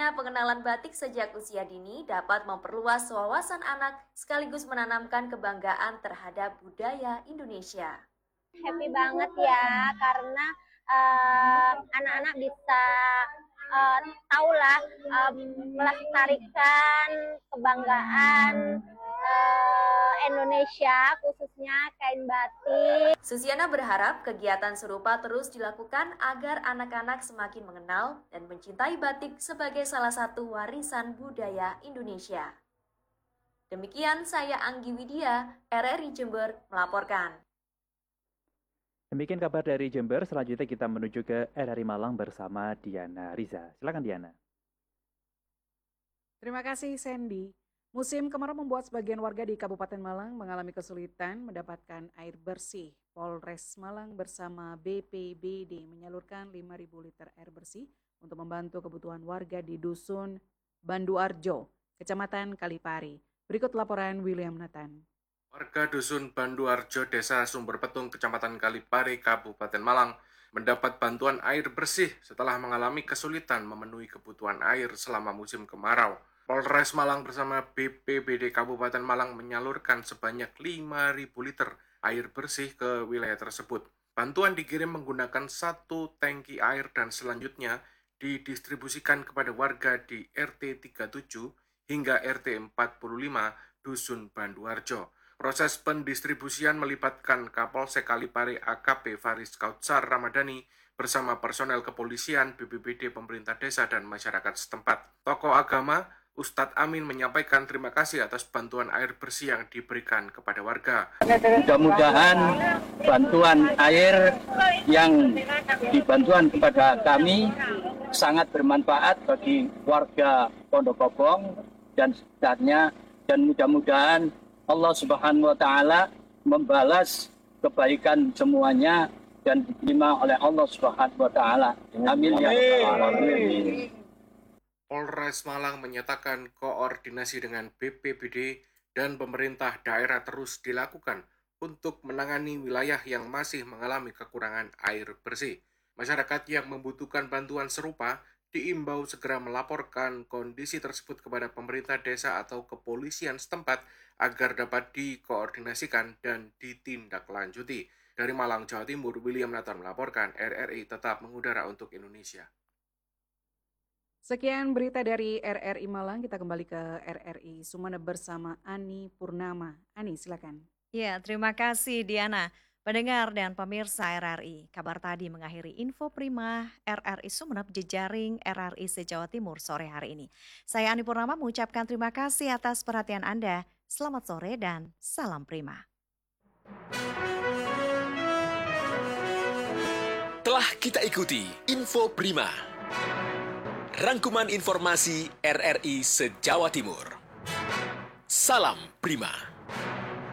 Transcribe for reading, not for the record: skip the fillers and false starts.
Pentingnya pengenalan batik sejak usia dini dapat memperluas wawasan anak sekaligus menanamkan kebanggaan terhadap budaya Indonesia. Happy banget ya, karena anak-anak bisa tahulah melestarikan kebanggaan Indonesia, khususnya kain batik. Susiana berharap kegiatan serupa terus dilakukan agar anak-anak semakin mengenal dan mencintai batik sebagai salah satu warisan budaya Indonesia. Demikian saya Anggi Widya, RRI Jember melaporkan. Demikian kabar dari Jember. Selanjutnya kita menuju ke RRI Malang bersama Diana Riza. Silakan Diana. Terima kasih Sandy. Musim kemarau membuat sebagian warga di Kabupaten Malang mengalami kesulitan mendapatkan air bersih. Polres Malang bersama BPBD menyalurkan 5.000 liter air bersih untuk membantu kebutuhan warga di Dusun Banduarjo, Kecamatan Kalipari. Berikut laporan William Nathan. Warga Dusun Banduarjo, Desa Sumber Petung, Kecamatan Kalipari, Kabupaten Malang, mendapat bantuan air bersih setelah mengalami kesulitan memenuhi kebutuhan air selama musim kemarau. Polres Malang bersama BPBD Kabupaten Malang menyalurkan sebanyak 5.000 liter air bersih ke wilayah tersebut. Bantuan dikirim menggunakan 1 tangki air dan selanjutnya didistribusikan kepada warga di RT 37 hingga RT 45 Dusun Banduarjo. Proses pendistribusian melibatkan Kapolsek Kalipari AKP Faris Kautsar Ramadhani bersama personel kepolisian, BPBD, pemerintah desa, dan masyarakat setempat. Tokoh agama, Ustadz Amin menyampaikan terima kasih atas bantuan air bersih yang diberikan kepada warga. Mudah-mudahan bantuan air yang dibantuan kepada kami sangat bermanfaat bagi warga Pondok Kopong dan sekitarnya, dan mudah-mudahan Allah Subhanahu wa Ta'ala membalas kebaikan semuanya dan diterima oleh Allah Subhanahu wa Ta'ala. Amin ya rabbal alamin. Polres Malang menyatakan koordinasi dengan BPBD dan pemerintah daerah terus dilakukan untuk menangani wilayah yang masih mengalami kekurangan air bersih. Masyarakat yang membutuhkan bantuan serupa diimbau segera melaporkan kondisi tersebut kepada pemerintah desa atau kepolisian setempat agar dapat dikoordinasikan dan ditindaklanjuti. Dari Malang, Jawa Timur, William Nathan melaporkan. RRI tetap mengudara untuk Indonesia. Sekian berita dari RRI Malang, kita kembali ke RRI Sumeneb bersama Ani Purnama. Ani, silakan. Ya, terima kasih Diana. Pendengar dan pemirsa RRI, kabar tadi mengakhiri info prima RRI Sumeneb jejaring RRI se-Jawa Timur sore hari ini. Saya Ani Purnama mengucapkan terima kasih atas perhatian Anda. Selamat sore dan salam prima. Telah kita ikuti info prima. Rangkuman informasi RRI se-Jawa Timur. Salam prima.